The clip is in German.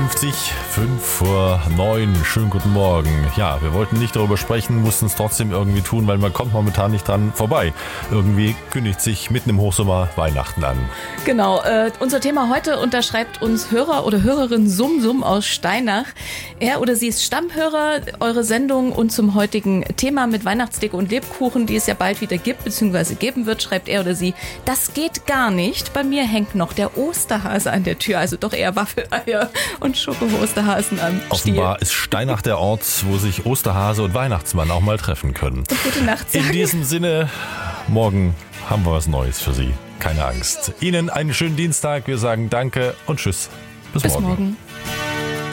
5:55. Schönen guten Morgen. Ja, wir wollten nicht darüber sprechen, mussten es trotzdem irgendwie tun, weil man kommt momentan nicht dran vorbei. Irgendwie kündigt sich mitten im Hochsommer Weihnachten an. Genau, unser Thema heute unterschreibt uns Hörer oder Hörerin Sumsum aus Steinach. Er oder sie ist Stammhörer, eure Sendung und zum heutigen Thema mit Weihnachtsdeko und Lebkuchen, die es ja bald wieder gibt bzw. geben wird, schreibt er oder sie, das geht gar nicht. Bei mir hängt noch der Osterhase an der Tür, also doch eher Waffeleier und Schoko-Osterhasen am Stiel. Offenbar ist Steinach der Ort, wo sich Osterhase und Weihnachtsmann auch mal treffen können. Gute Nacht sagen. In diesem Sinne, morgen haben wir was Neues für Sie. Keine Angst. Ihnen einen schönen Dienstag. Wir sagen Danke und Tschüss. Bis morgen.